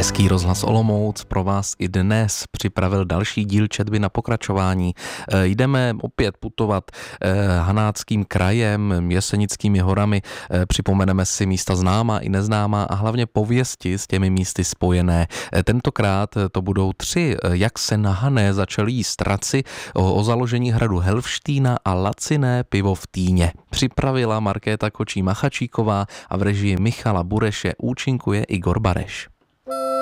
Český rozhlas Olomouc pro vás i dnes připravil další díl četby na pokračování. Jdeme opět putovat Hanáckým krajem, Jesenickými horami, připomeneme si místa známá i neznámá a hlavně pověsti s těmi místy spojené. Tentokrát to budou 3, jak se na Hané začali jíst raci, o založení hradu Helvštína a laciné pivo v Týně. Připravila Markéta Kočí-Machačíková a v režii Michala Bureše účinkuje Igor Bareš.